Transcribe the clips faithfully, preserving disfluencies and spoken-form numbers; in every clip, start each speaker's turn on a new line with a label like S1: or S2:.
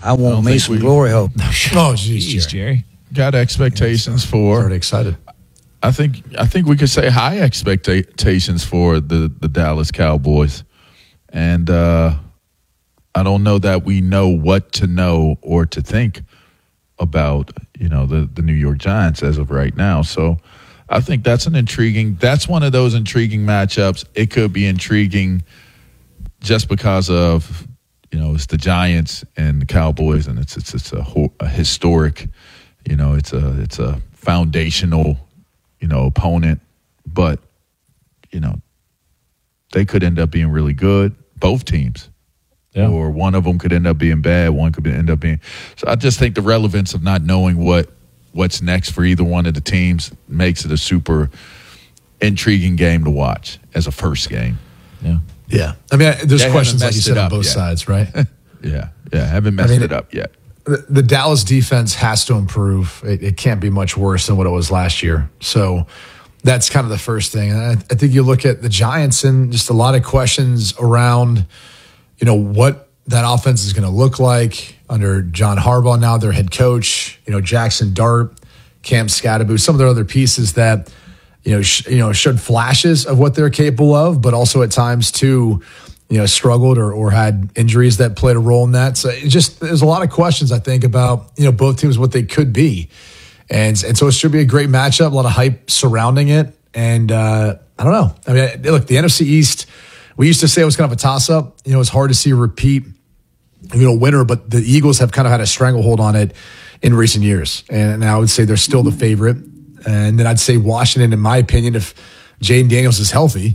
S1: I want me some glory hole.
S2: Oh, geez, Jerry.
S3: Got expectations for.
S2: Already excited.
S3: I think I think we could say high expectations for the, the Dallas Cowboys. And uh, I don't know that we know what to know or to think about, you know, the, the New York Giants as of right now. So I think that's an intriguing – that's one of those intriguing matchups. It could be intriguing just because of, you know, it's the Giants and the Cowboys, and it's it's, it's a, a historic, you know, it's a it's a foundational – you know, opponent, but, you know, they could end up being really good, both teams. Yeah. Or one of them could end up being bad, one could end up being. So I just think the relevance of not knowing what what's next for either one of the teams makes it a super intriguing game to watch as a first game.
S2: Yeah. Yeah. I mean, there's
S3: they
S2: questions, like you said, on both yet. sides, right?
S3: yeah. Yeah. Haven't messed I mean, it up yet.
S2: The, the Dallas defense has to improve. It, it can't be much worse than what it was last year. So that's kind of the first thing. And I, I think you look at the Giants and just a lot of questions around, you know, what that offense is going to look like under John Harbaugh now, their head coach, you know, Jackson Dart, Cam Scatterbo, some of their other pieces that, you know, sh- you know, showed flashes of what they're capable of, but also at times too, you know, struggled or, or had injuries that played a role in that. So it just, there's a lot of questions, I think, about, you know, both teams, what they could be. And and so it should be a great matchup, a lot of hype surrounding it. And uh, I don't know. I mean, look, the N F C East, we used to say it was kind of a toss-up. You know, it's hard to see a repeat, you know, winner, but the Eagles have kind of had a stranglehold on it in recent years. And I would say they're still the favorite. And then I'd say Washington, in my opinion, if Jaden Daniels is healthy,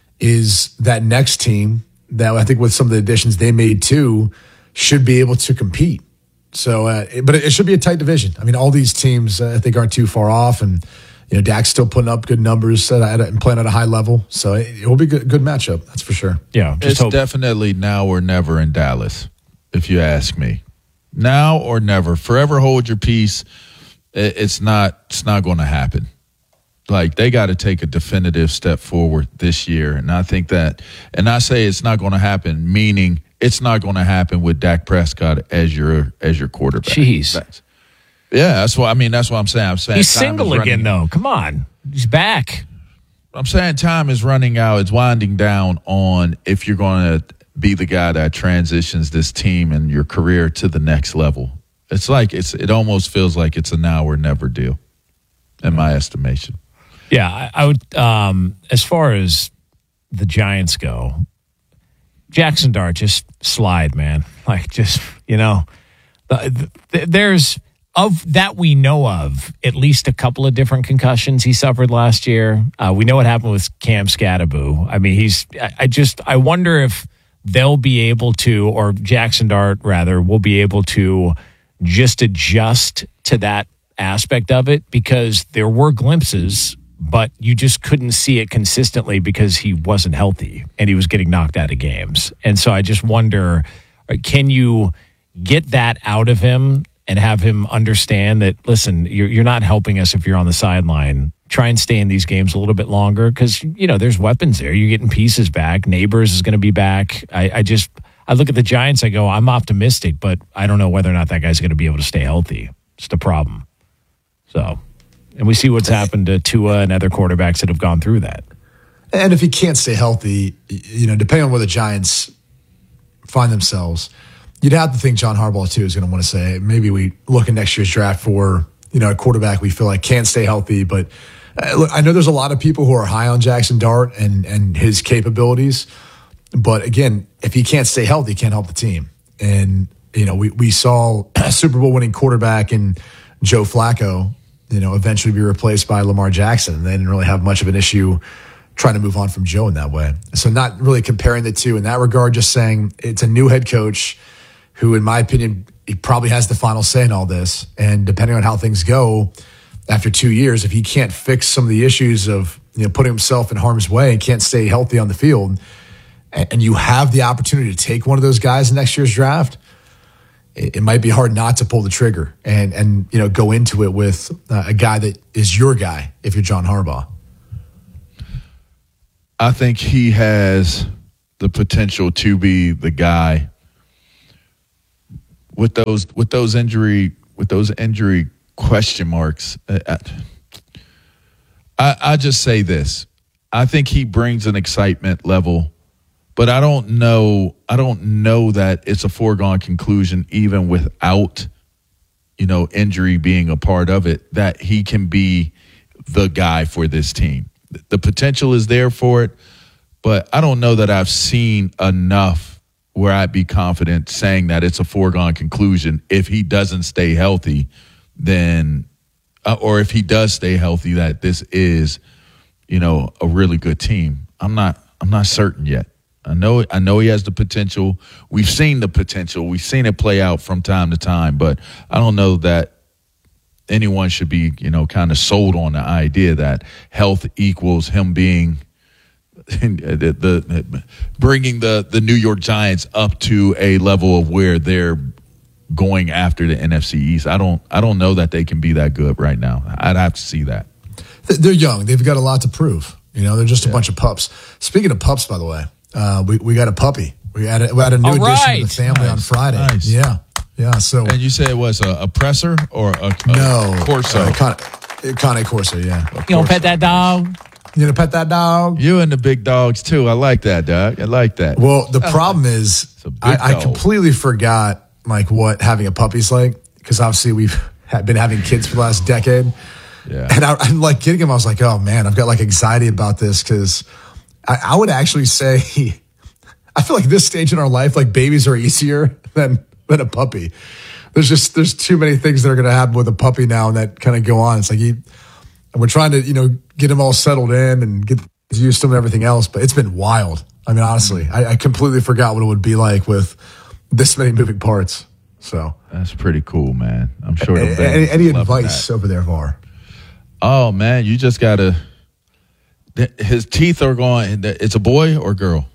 S2: is that next team that I think with some of the additions they made too should be able to compete. So, uh, but it should be a tight division. I mean, all these teams uh, I think aren't too far off, and you know, Dak's still putting up good numbers at, at, and playing at a high level. So it, it will be a good, good matchup, that's for sure.
S3: Yeah, it's hope. definitely now or never in Dallas, if you ask me. Now or never. Forever hold your peace. It, it's not. It's not going to happen. Like, they got to take a definitive step forward this year. And I think that, and I say it's not going to happen, meaning it's not going to happen with Dak Prescott as your as your quarterback.
S4: Jeez.
S3: That's, yeah, that's what I mean. That's what I'm saying. I'm saying
S4: he's single again, though. Come on. He's back.
S3: I'm saying time is running out. It's winding down on if you're going to be the guy that transitions this team and your career to the next level. It's like, it's it almost feels like it's a now or never deal, in my estimation.
S4: Yeah, I, I would. Um, as far as the Giants go, Jackson Dart, just slide, man. Like, just, you know, the, the, there's of that we know of at least a couple of different concussions he suffered last year. Uh, we know what happened with Cam Scatterbo. I mean, he's. I, I just. I wonder if they'll be able to, or Jackson Dart rather, will be able to just adjust to that aspect of it, because there were glimpses, but you just couldn't see it consistently because he wasn't healthy and he was getting knocked out of games. And so I just wonder, can you get that out of him and have him understand that, listen, you're, you're not helping us if you're on the sideline. Try and stay in these games a little bit longer because, you know, there's weapons there. You're getting pieces back. Neighbors is going to be back. I, I just, I look at the Giants, I go, I'm optimistic, but I don't know whether or not that guy's going to be able to stay healthy. It's the problem. So... And we see what's happened to Tua and other quarterbacks that have gone through that.
S2: And if he can't stay healthy, you know, depending on where the Giants find themselves, you'd have to think John Harbaugh, too, is going to want to say, maybe we look at next year's draft for, you know, a quarterback we feel like can't stay healthy. But uh, look, I know there's a lot of people who are high on Jackson Dart and, and his capabilities. But again, if he can't stay healthy, he can't help the team. And, you know, we, we saw a Super Bowl winning quarterback in Joe Flacco, you know, eventually be replaced by Lamar Jackson. They didn't really have much of an issue trying to move on from Joe in that way. So not really comparing the two in that regard, just saying it's a new head coach who, in my opinion, he probably has the final say in all this. And depending on how things go after two years, if he can't fix some of the issues of, you know, putting himself in harm's way and can't stay healthy on the field, and, and you have the opportunity to take one of those guys in next year's draft, it might be hard not to pull the trigger and, and you know, go into it with uh, a guy that is your guy if you're John Harbaugh.
S3: I think he has the potential to be the guy with those with those injury with those injury question marks. Uh, I I just say this. I think he brings an excitement level, but I don't know. I don't know that it's a foregone conclusion, even without, you know, injury being a part of it, that he can be the guy for this team. The potential is there for it, but I don't know that I've seen enough where I'd be confident saying that it's a foregone conclusion. If he doesn't stay healthy, then, uh, or if he does stay healthy, that this is, you know, a really good team. I'm not, I'm not certain yet. I know, I know he has the potential. We've seen the potential. We've seen it play out from time to time, but I don't know that anyone should be, you know, kind of sold on the idea that health equals him being the, the bringing the, the New York Giants up to a level of where they're going after the N F C East. I don't, I don't know that they can be that good right now. I'd have to see that.
S2: They're young. They've got a lot to prove. You know, they're just a
S3: Yeah.
S2: bunch of pups. Speaking of pups, by the way, uh, we, we got a puppy. We had a, we had a new
S4: All
S2: addition
S4: right.
S2: to the family
S3: Nice.
S2: on Friday.
S3: Nice.
S2: Yeah. Yeah. So,
S3: And you say it was a, a presser or a, a
S2: no.
S3: Corso?
S2: Uh, Con- Cane Corso, yeah.
S4: You don't pet that dog?
S2: You gonna pet that dog?
S3: You and the big dogs too. I like that, dog. I like that.
S2: Well, the problem is,
S3: a big
S2: I, I
S3: dog.
S2: completely forgot like what having a puppy's like, because obviously we've had been having kids for the last decade.
S3: Yeah.
S2: And I, I'm like getting him. I was like, oh man, I've got like anxiety about this because I, I would actually say, I feel like this stage in our life, like babies are easier than than a puppy. There's just there's too many things that are going to happen with a puppy now and that kind of go on. It's like you, and we're trying to you know get him all settled in and get used to him and everything else. But it's been wild. I mean, honestly, I, I completely forgot what it would be like with this many moving parts. So,
S3: That's pretty cool, man. I'm sure.
S2: any,
S3: the fans
S2: any, any
S3: are loving
S2: advice
S3: that.
S2: over there, Var?
S3: Oh man, you just gotta. th- His teeth are going. It's a boy or girl?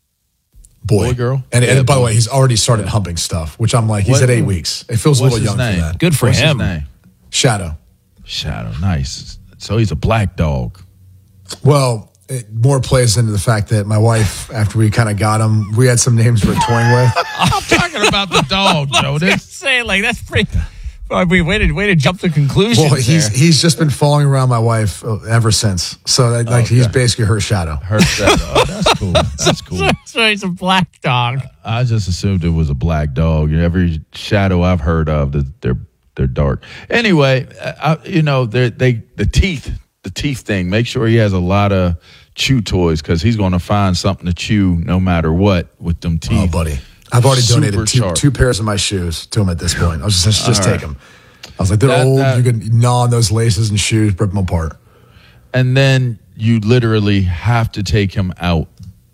S2: Boy,
S3: Boy, girl?
S2: and,
S3: Yeah,
S2: and by the
S3: boy.
S2: way, he's already started humping stuff, which I'm like, he's
S3: What-
S2: at eight weeks. It feels a
S3: What's
S2: little
S3: his
S2: young
S3: name?
S2: for that.
S4: Good for
S3: What's
S4: him.
S3: His name?
S2: Shadow.
S3: Shadow. Nice. So he's a black dog.
S2: Well, it more plays into the fact that my wife, after we kind of got him, we had some names we were toying with.
S3: I'm talking about the dog, Jonas.
S4: Say like that's pretty. I mean, way to way to jump to conclusions.
S2: Well, he's
S4: there.
S2: he's just been following around my wife uh, ever since. So that, like
S3: Okay.
S2: he's basically her shadow.
S3: Her shadow. Oh, that's cool. That's cool.
S4: so he's a black dog.
S3: I just assumed it was a black dog. Every shadow I've heard of, they're they're dark. Anyway, I, you know, they they the teeth, the teeth thing. Make sure he has a lot of chew toys because he's going to find something to chew no matter what with them teeth.
S2: Oh, buddy. I've already
S3: Super
S2: donated two,
S3: sharp.
S2: two pairs of my shoes to him at this point. I was just, just, just
S3: All
S2: take
S3: right.
S2: them. I was like, they're
S3: That-
S2: old.
S3: that-
S2: you can gnaw on those laces and shoes, rip them apart.
S3: And then you literally have to take him out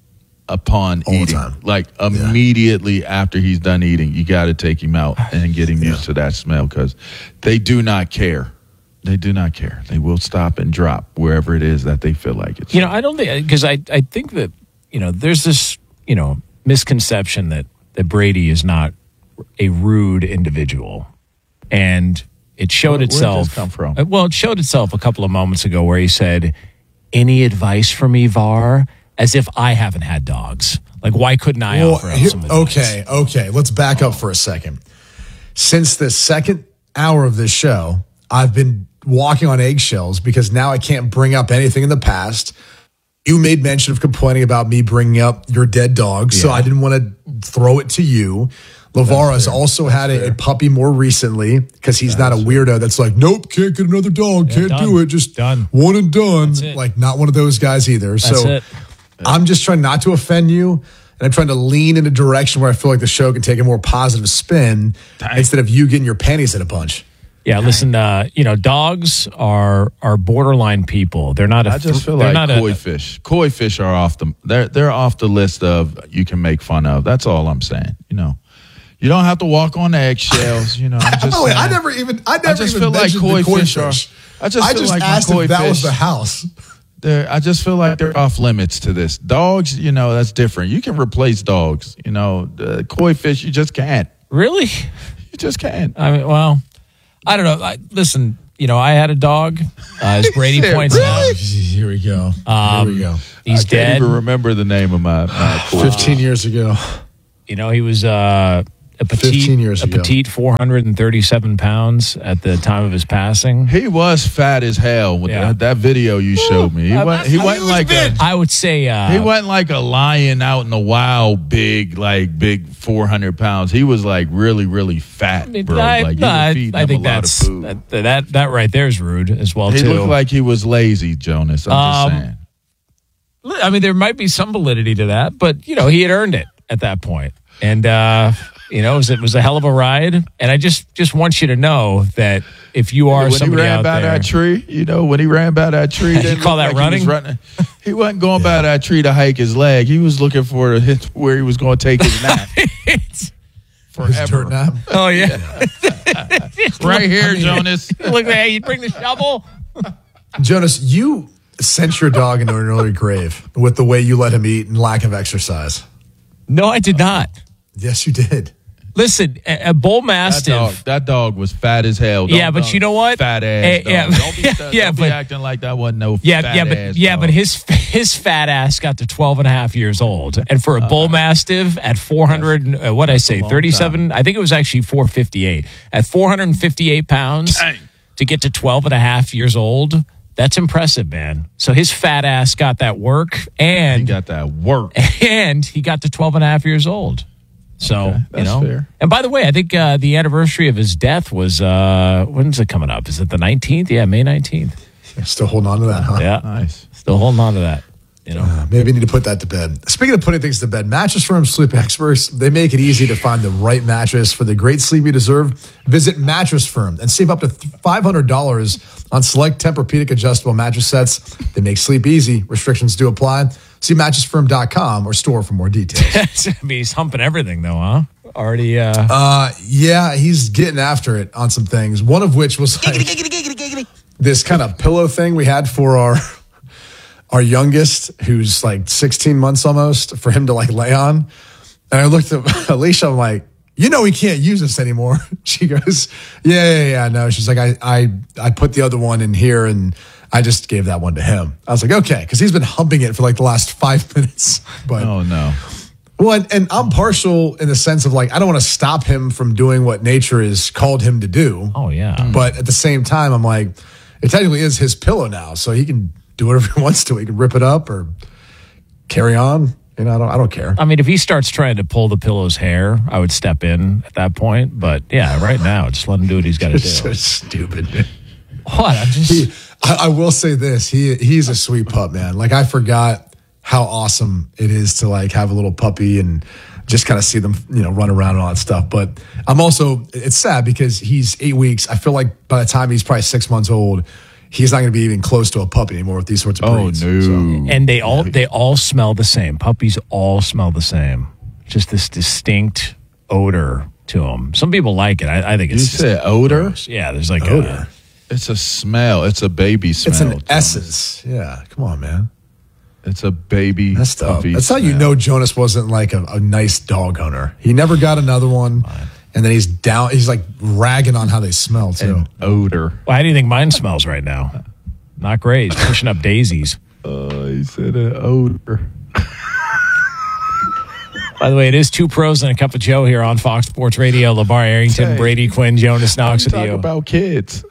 S3: upon
S2: All the
S3: eating.
S2: time.
S3: Like immediately after he's done eating, you got to take him out and get him used to that smell because they do not care. They do not care. They will stop and drop wherever it is that they feel like it's.
S4: You know, I don't think because I I think that you know there's this you know misconception that that Brady is not a rude individual, and it showed
S3: Where- where'd
S4: itself.
S3: this come from?
S4: Uh, Well, it showed itself a couple of moments ago where he said, "Any advice for me, Var?" As if I haven't had dogs. Like, why couldn't I
S2: Well,
S4: offer up
S2: here-
S4: some advice?
S2: okay, okay. Let's back up for a second. Since the second hour of this show, I've been walking on eggshells because now I can't bring up anything in the past. You made mention of complaining about me bringing up your dead dog, so
S3: Yeah.
S2: I didn't want to throw it to you. LeVar has also had a, a puppy more recently because he's not a weirdo that's like, nope, can't get another dog, can't
S4: done.
S2: do it, just
S4: Done.
S2: one and done.
S4: That's it.
S2: Like, not one of those guys either.
S4: That's
S2: so
S4: it.
S2: I'm just trying not to offend you, and I'm trying to lean in a direction where I feel like the show can take a more positive spin instead of you getting your panties in a bunch.
S4: Yeah, listen. Uh, you know, dogs are are borderline people. They're not. A,
S3: I just feel
S4: they're
S3: like
S4: not
S3: koi
S4: a,
S3: fish. Koi fish are off the they're they're off the list of you can make fun of. That's all I'm saying. You know, you don't have to walk on eggshells. You know, I'm just
S2: By the way, I
S3: saying.
S2: never even I never
S3: I just
S2: even
S3: feel like
S2: mentioned
S3: koi
S2: the koi
S3: fish
S2: fish.
S3: are- I just
S2: I
S3: feel
S2: just
S3: like my
S2: asked
S3: koi
S2: if that was
S3: fish-
S2: the house.
S3: They're, I just feel like they're off limits to this. Dogs, you know, that's different. You can replace dogs. You know, the koi fish, you just can't.
S4: really.
S3: You just can't.
S4: I mean, well, I don't know. I, listen, you know, I had a dog. Uh, as Brady
S3: said,
S4: points
S3: "Really?"
S4: out,
S2: Here we go.
S4: Um,
S2: Here we go.
S4: he's
S3: I can't
S4: dead.
S3: even remember the name of my, my koi.
S2: Fifteen years ago.
S4: You know, he was uh, a petite,
S2: fifteen years
S4: a
S2: ago.
S4: petite four hundred thirty-seven pounds at the time of his passing.
S3: He was fat as hell with
S4: Yeah.
S3: that, that video you showed me. He
S4: Uh,
S3: went, he wasn't like a,
S4: I would say uh,
S3: he wasn't like a lion out in the wild, big, like big four hundred pounds. He was like really, really fat, bro.
S4: I,
S3: like you
S4: no,
S3: were
S4: I,
S3: feeding
S4: I
S3: him
S4: think
S3: a lot
S4: that's
S3: of food.
S4: that, that that right there is rude as well
S3: He
S4: too.
S3: looked like he was lazy, Jonas. I'm
S4: Um,
S3: just saying.
S4: I mean, there might be some validity to that, but you know, he had earned it at that point, and uh, you know, it was, it was a hell of a ride. And I just just want you to know that if you are
S3: when he
S4: somebody
S3: ran
S4: out
S3: by
S4: there,
S3: that tree, you know, when he ran by that tree,
S4: You
S3: didn't
S4: call
S3: look
S4: that
S3: like he was
S4: running?
S3: running. He wasn't going by that tree to hike his leg. He was looking for a hit where he was going to take his nap.
S2: His
S3: Forever.
S2: dirt nap.
S4: oh yeah,
S3: Right here, Jonas.
S4: look, hey, you bring the shovel.
S2: Jonas, you sent your dog into an early grave with the way you let him eat and lack of exercise.
S4: No, I did not.
S2: Yes, you did.
S4: Listen, a, a bull
S3: That
S4: mastiff.
S3: dog, that dog was fat as hell. Don't-
S4: Yeah, but
S3: don't-
S4: you know what?
S3: Fat ass.
S4: Eh,
S3: dog.
S4: yeah,
S3: Don't be,
S4: yeah,
S3: don't
S4: yeah,
S3: be
S4: but-
S3: acting like that wasn't no
S4: Yeah,
S3: fat
S4: yeah, but
S3: ass
S4: yeah,
S3: dog.
S4: but his his fat ass got to twelve and a half years old, and for a bull mastiff at four hundred, uh, what I say,
S3: long
S4: thirty-seven. I think it was actually four fifty-eight at four hundred fifty-eight pounds
S3: Dang.
S4: to get to twelve and a half years old. That's impressive, man. So his fat ass got that work,
S3: he
S4: and
S3: got that work.
S4: and he got to twelve and a half years old. So,
S3: Okay,
S4: you
S3: that's
S4: know.
S3: fair.
S4: And by the way, I think uh, the anniversary of his death was, uh, when's it coming up? Is it the nineteenth? Yeah, May nineteenth.
S2: Still holding on to that, huh?
S4: Yeah.
S3: Nice.
S4: Still holding on to that. You know.
S2: Maybe I need to put that to bed. Speaking of putting things to bed, Mattress Firm Sleep Experts, they make it easy to find the right mattress for the great sleep you deserve. Visit Mattress Firm and save up to five hundred dollars on select Tempur-Pedic adjustable mattress sets. They make sleep easy. Restrictions do apply. See mattress firm dot com or store for more details.
S4: I mean, he's humping everything, though, huh? Already. Uh,
S2: Uh, yeah, he's getting after it on some things. One of which was like this kind of pillow thing we had for our our youngest, who's like sixteen months almost, for him to like lay on. And I looked at Alicia, I'm like, you know, we can't use this anymore. She goes, yeah, yeah, yeah. No, she's like, I, I, I put the other one in here and I just gave that one to him. I was like, okay, because he's been humping it for like the last five minutes. But
S3: Oh, no.
S2: well, and, and I'm partial in the sense of like, I don't want to stop him from doing what nature has called him to do.
S4: oh, yeah.
S2: But at the same time, I'm like, it technically is his pillow now, so he can do whatever he wants to. He can rip it up or carry on. You know, I don't, I don't care.
S4: I mean, if he starts trying to pull the pillow's hair, I would step in at that point. But yeah, right now, just let him do what he's got to
S2: It's so
S4: do.
S2: stupid.
S4: What? I'm just.
S2: He, I, I will say this: he he's a sweet pup, man. Like I forgot how awesome it is to like have a little puppy and just kind of see them, you know, run around and all that stuff. But I'm also, it's sad because he's eight weeks. I feel like by the time he's probably six months old, he's not going to be even close to a puppy anymore with these sorts of
S3: Oh,
S2: breeds.
S3: no.
S2: So,
S4: And they all they all smell the same. Puppies all smell the same. Just this distinct odor to them. Some people like it. I, I think
S3: You
S4: it's just
S3: said odor?
S4: gross. Yeah, there's like
S2: Odor.
S4: A,
S3: It's a smell. It's a baby smell.
S2: it's an
S3: Jonas.
S2: essence. Yeah, come on, man.
S3: It's a baby.
S2: That's tough.
S3: puppy
S2: That's how you
S3: smell.
S2: know Jonas wasn't like a, a nice dog owner. He never got another one, and then he's down. He's like ragging on how they smell too.
S3: An odor.
S4: well, how do you think mine smells right now? Not great. He's pushing up daisies.
S3: Oh, he said an odor.
S4: By the way, it is two pros and a cup of Joe here on Fox Sports Radio. LeVar Arrington,
S3: Hey.
S4: Brady Quinn, Jonas Knox with
S3: Talk
S4: you.
S3: about kids.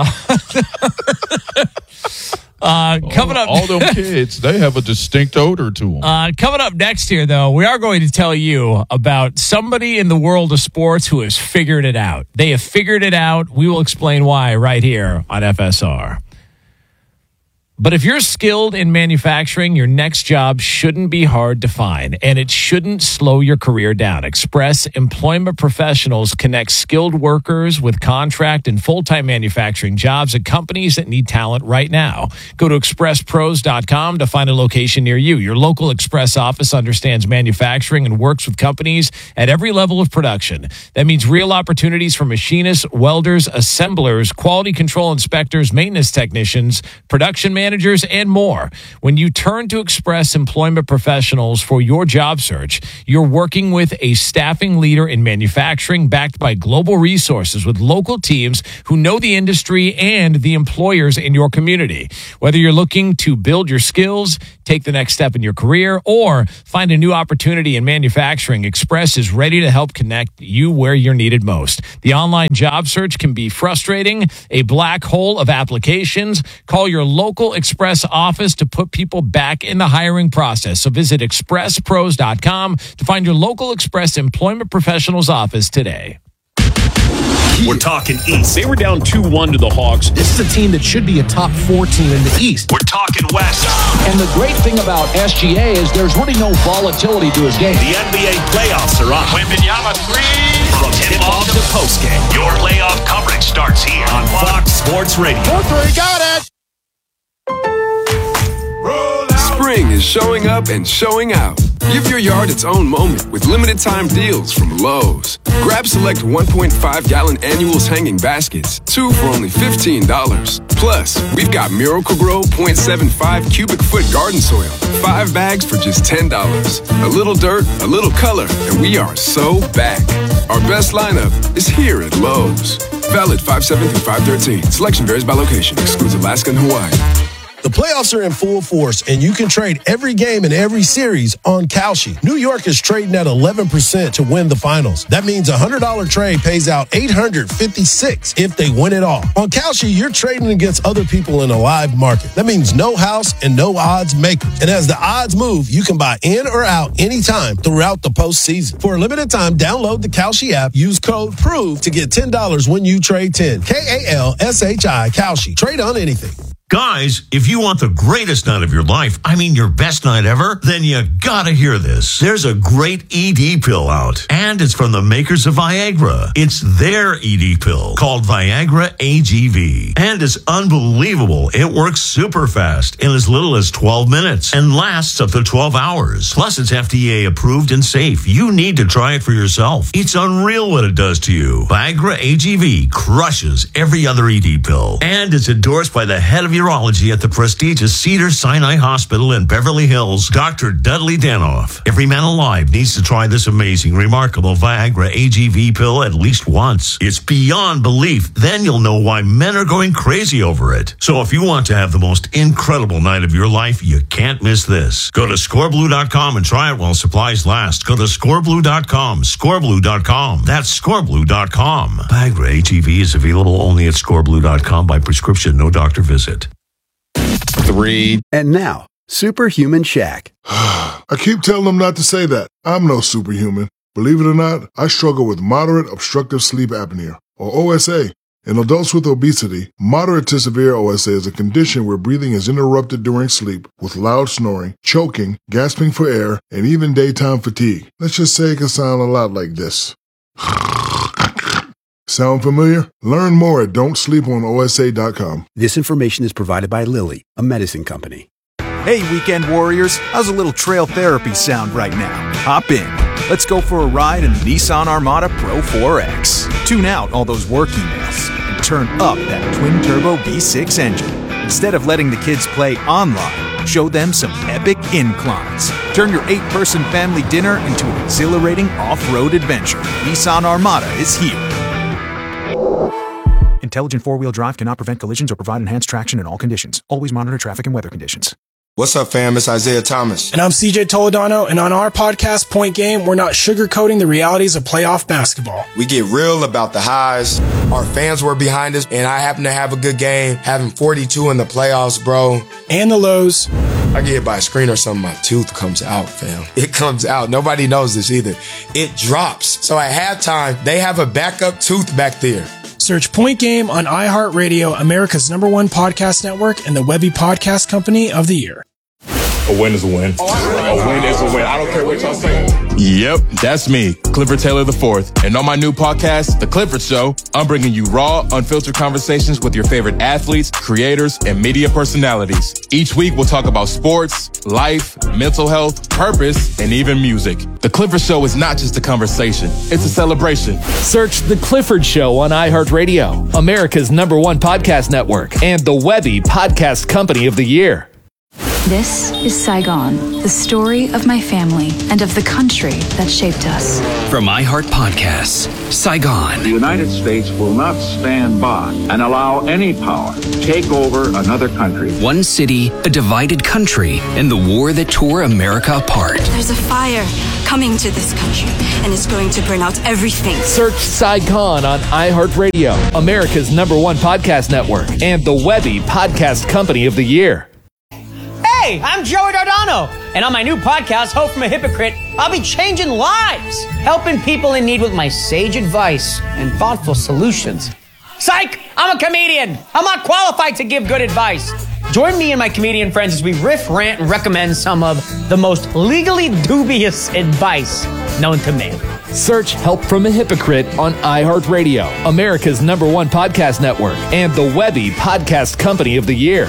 S4: Uh, coming up,
S3: All them kids, they have a distinct odor to them.
S4: uh, coming up next here, though, we are going to tell you about somebody in the world of sports who has figured it out. They have figured it out. We will explain why right here on F S R. But if you're skilled in manufacturing, your next job shouldn't be hard to find, and it shouldn't slow your career down. Express Employment Professionals connects skilled workers with contract and full-time manufacturing jobs at companies that need talent right now. Go to express pros dot com to find a location near you. Your local Express office understands manufacturing and works with companies at every level of production. That means real opportunities for machinists, welders, assemblers, quality control inspectors, maintenance technicians, production managers, managers, and more. When you turn to Express Employment Professionals for your job search, you're working with a staffing leader in manufacturing backed by global resources with local teams who know the industry and the employers in your community. Whether you're looking to build your skills, take the next step in your career, or find a new opportunity in manufacturing, Express is ready to help connect you where you're needed most. The online job search can be frustrating, a black hole of applications. Call your local Express office to put people back in the hiring process. So visit express pros dot com to find your local Express Employment Professionals office today.
S1: We're talking East.
S5: They were down two one to the Hawks.
S6: This is a team that should be a top four team in the East.
S1: We're talking West.
S7: And the great thing about S G A is there's really no volatility to his game.
S1: The N B A playoffs are on.
S5: Wembanyama three.
S1: From tip-off to postgame, your playoff coverage starts here on Fox Sports Radio.
S6: four three, got it!
S8: Spring is showing up and showing out. Give your yard its own moment with limited time deals from Lowe's. Grab select one point five gallon annuals hanging baskets, two for only fifteen dollars. Plus, we've got Miracle-Gro point seven five cubic foot garden soil, five bags for just ten dollars. A little dirt, a little color, and we are so back. Our best lineup is here at Lowe's. Valid five seven through five thirteen. Selection varies by location. Excludes Alaska and Hawaii.
S9: The playoffs are in full force, and you can trade every game in every series on Kalshi. New York is trading at eleven percent to win the finals. That means a one hundred dollars trade pays out eight hundred fifty-six dollars if they win it all. On Kalshi, you're trading against other people in a live market. That means no house and no odds makers. And as the odds move, you can buy in or out anytime throughout the postseason. For a limited time, download the Kalshi app, use code PROVE to get ten dollars when you trade ten. K A L S H I, Kalshi. Trade on anything.
S10: Guys, if you want the greatest night of your life, I mean your best night ever, then you gotta hear this. There's a great E D pill out, and it's from the makers of Viagra. It's their E D pill called Viagra A G V, and it's unbelievable. It works super fast in as little as twelve minutes and lasts up to twelve hours. Plus, it's F D A approved and safe. You need to try it for yourself. It's unreal what it does to you. Viagra A G V crushes every other E D pill, and it's endorsed by the head of your urology at the prestigious Cedars-Sinai Hospital in Beverly Hills, Doctor Dudley Danoff. Every man alive needs to try this amazing, remarkable Viagra A G V pill at least once. It's beyond belief. Then you'll know why men are going crazy over it. So if you want to have the most incredible night of your life, you can't miss this. Go to score blue dot com and try it while supplies last. Go to score blue dot com, score blue dot com. That's score blue dot com. Viagra A G V is available only at score blue dot com by prescription, no doctor visit.
S5: Three.
S11: And now, Superhuman Shaq.
S12: I keep telling them not to say that. I'm no superhuman. Believe it or not, I struggle with moderate obstructive sleep apnea, or O S A. In adults with obesity, moderate to severe O S A is a condition where breathing is interrupted during sleep with loud snoring, choking, gasping for air, and even daytime fatigue. Let's just say it can sound a lot like this. Sound familiar? Learn more at don't sleep on O S A dot com.
S11: This information is provided by Lilly, a medicine company.
S13: Hey, weekend warriors. How's a little trail therapy sound right now? Hop in. Let's go for a ride in the Nissan Armada Pro four X. Tune out all those work emails and turn up that twin-turbo V six engine. Instead of letting the kids play online, show them some epic inclines. Turn your eight-person family dinner into an exhilarating off-road adventure. Nissan Armada is here. Intelligent four-wheel drive cannot prevent collisions or provide enhanced traction in all conditions. Always monitor traffic and weather conditions.
S14: What's up, fam? It's Isaiah Thomas.
S15: And I'm C J Toledano, and on our podcast, Point Game, we're not sugarcoating the realities of playoff basketball.
S14: We get real about the highs. Our fans were behind us, and I happen to have a good game, having forty-two in the playoffs, bro.
S15: And the lows.
S14: I get hit by a screen or something, my tooth comes out, fam. It comes out. Nobody knows this either. It drops. So at halftime, they have a backup tooth back there.
S15: Search Point Game on iHeartRadio, America's number one podcast network, and the Webby Podcast Company of the Year.
S16: A win is a win. A win is a win. I don't care what y'all say.
S17: Yep, that's me, Clifford Taylor the fourth. And on my new podcast, The Clifford Show, I'm bringing you raw, unfiltered conversations with your favorite athletes, creators, and media personalities. Each week, we'll talk about sports, life, mental health, purpose, and even music. The Clifford Show is not just a conversation, it's a celebration.
S18: Search The Clifford Show on iHeartRadio, America's number one podcast network, and the Webby Podcast Company of the Year.
S19: This is Saigon, the story of my family and of the country that shaped us.
S20: From iHeart Podcasts, Saigon.
S21: The United States will not stand by and allow any power to take over another country.
S20: One city, a divided country, and the war that tore America apart.
S22: There's a fire coming to this country, and it's going to burn out everything.
S18: Search Saigon on iHeartRadio, America's number one podcast network, and the Webby Podcast Company of the Year.
S23: Hey, I'm Joey Dardano, and on my new podcast, Hope from a Hypocrite, I'll be changing lives, helping people in need with my sage advice and thoughtful solutions. Psych! I'm a comedian. I'm not qualified to give good advice. Join me and my comedian friends as we riff, rant, and recommend some of the most legally dubious advice known to man.
S18: Search Help from a Hypocrite on iHeartRadio, America's number one podcast network, and the Webby Podcast Company of the Year.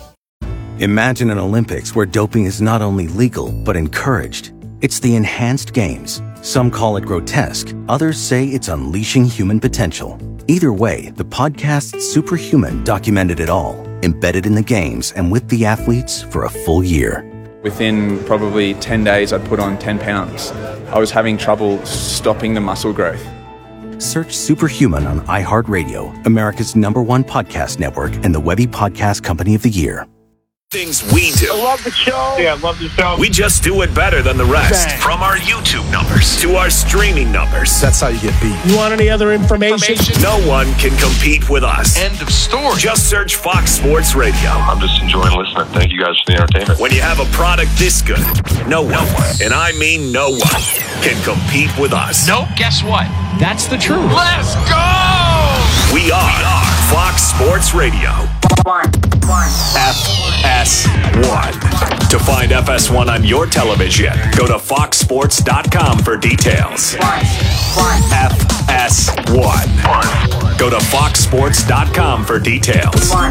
S24: Imagine an Olympics where doping is not only legal, but encouraged. It's the Enhanced Games. Some call it grotesque. Others say it's unleashing human potential. Either way, the podcast Superhuman documented it all, embedded in the games and with the athletes for a full year.
S25: Within probably ten days, I'd put on ten pounds. I was having trouble stopping the muscle growth.
S24: Search Superhuman on iHeartRadio, America's number one podcast network, and the Webby Podcast Company of the Year.
S1: Things we do.
S26: I love the show. Yeah, I love the show.
S1: We just do it better than the rest.
S26: Bang.
S1: From our YouTube numbers to our streaming numbers.
S2: That's how you get beat.
S26: You want any other information? information?
S1: No one can compete with us.
S26: End of story.
S1: Just search Fox Sports Radio.
S27: I'm just enjoying listening. Thank you guys for the entertainment.
S1: When you have a product this good, no one, no one, and I mean no one, can compete with us.
S26: Nope, guess what? That's the truth.
S1: Let's go! We are, we are Fox Sports Radio.
S22: One, one.
S1: F S one. To find F S one on your television, go to fox sports dot com for details.
S22: One, one.
S1: F S one. Go to fox sports dot com for details.
S22: One.